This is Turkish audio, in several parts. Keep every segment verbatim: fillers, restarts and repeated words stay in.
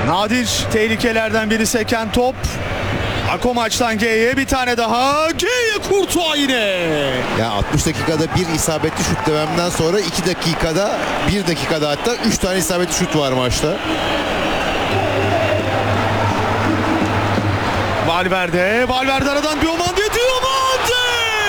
Nadir tehlikelerden biri seken top. Ako maçtan G'ye bir tane daha. G'ye Courtois yine. Ya altmış dakikada bir isabetli şut dememden sonra iki dakikada, bir dakikada hatta üç tane isabetli şut var maçta. Valverde, Valverde aradan Diomande, Diomande!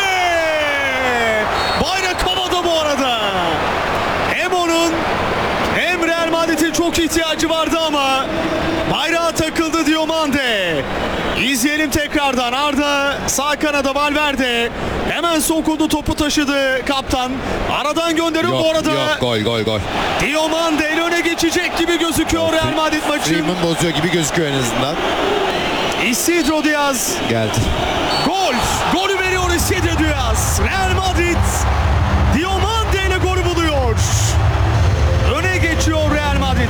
Bayrak havada bu arada. Hem onun hem Real Madrid'in çok ihtiyacı vardı ama bayrağa takıldı Diomande. İzleyelim tekrardan. Arda sağ kanada, Valverde hemen sokuldu, topu taşıdı kaptan. Aradan gönderiyor bu arada. Yok, gol gol gol. Diomande ile öne geçecek gibi gözüküyor Real Madrid maçı. Freeman bozuyor gibi gözüküyor en azından. Isidro Diaz Geldi. gol. Golü veriyor Isidro Diaz. Real Madrid Diomande ile golü buluyor. Öne geçiyor Real Madrid.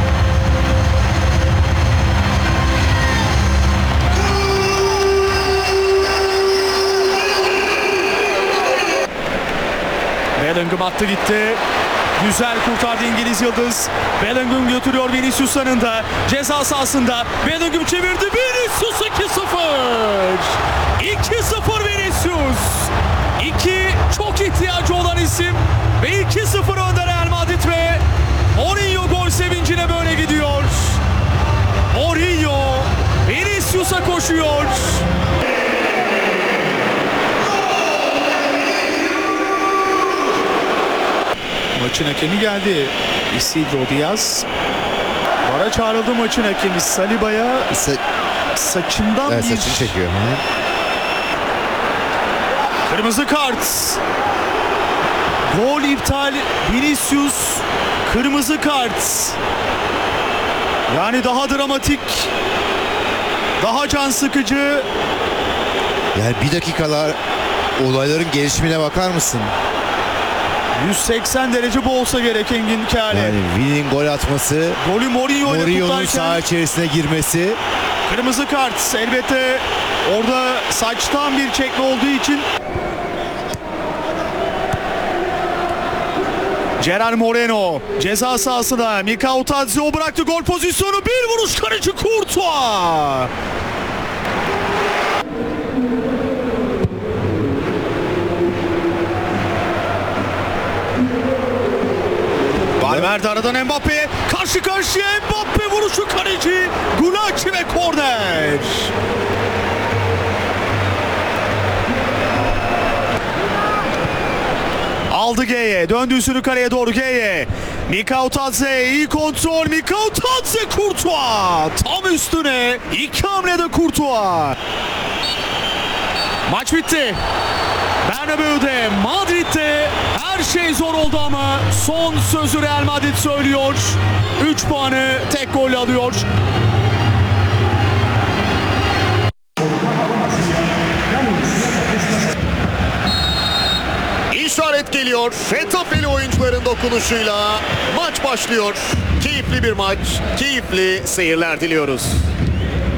Bellingham attı gitti. Güzel kurtardı İngiliz yıldız. Bellingham götürüyor Vinicius yanında. Ceza sahasında. Bellingham çevirdi. Vinicius iki sıfır. iki sıfır Vinicius. iki çok ihtiyacı olan isim. Ve iki sıfır önde Real Madrid ve Mourinho gol sevincine böyle gidiyor. Mourinho Vinicius'a koşuyor. Maçın hakemi geldi. Isidro Diaz. Vara çağrıldı maçın hakemi. Saliba'ya Sa- saçından evet, bir saçını çekiyor. Hı. kırmızı kart. Gol iptal. Vinicius kırmızı kart. Yani daha dramatik, daha can sıkıcı. Yani bir dakikalar olayların gelişimine bakar mısın? yüz seksen derece bu olsa gerek Engin Kâle. Yani Vin'in gol atması, Golü Mourinho ile Mourinho'nun kutlarken saha içerisine girmesi. kırmızı kart. Elbette orada saçtan bir çekme olduğu için. Gerard Moreno ceza sahasında. Mikao Tadzio bıraktı gol pozisyonu. Bir vuruş, kaleci Courtois. Valverde aradan Mbappe'ye karşı karşıya. Mbappe vuruşu, kaleci Gulacsi ve korner. Aldı G'ye. Döndü üstünü kaleye doğru G'ye. Mikao Tadze iyi kontrol. Mikao Tadze Courtois. Tam üstüne. İki hamlede Courtois. Maç bitti. Bernabeu'de, Madrid'de her şey zor oldu ama son sözü Real Madrid söylüyor. üç puanı tek golle alıyor. İşaret geliyor. Retafeli oyuncuların dokunuşuyla maç başlıyor. Keyifli bir maç, keyifli seyirler diliyoruz.